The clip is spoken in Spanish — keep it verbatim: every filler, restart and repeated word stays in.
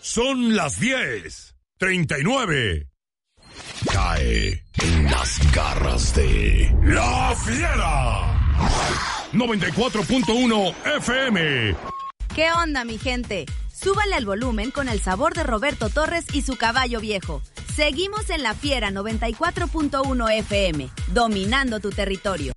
Son las diez treinta y nueve. Cae en las garras de La Fiera. noventa y cuatro punto uno F M. ¿Qué onda, mi gente? Súbale al volumen con el sabor de Roberto Torres y su caballo viejo. Seguimos en La Fiera noventa y cuatro punto uno F M, dominando tu territorio.